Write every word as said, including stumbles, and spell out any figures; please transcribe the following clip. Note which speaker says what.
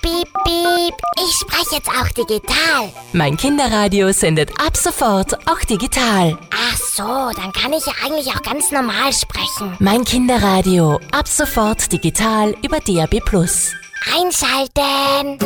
Speaker 1: piep, piep. Ich spreche jetzt auch digital.
Speaker 2: Mein Kinderradio sendet ab sofort auch digital.
Speaker 1: Ach so, dann kann ich ja eigentlich auch ganz normal sprechen.
Speaker 2: Mein Kinderradio, ab sofort digital über D A B plus.
Speaker 1: Einschalten.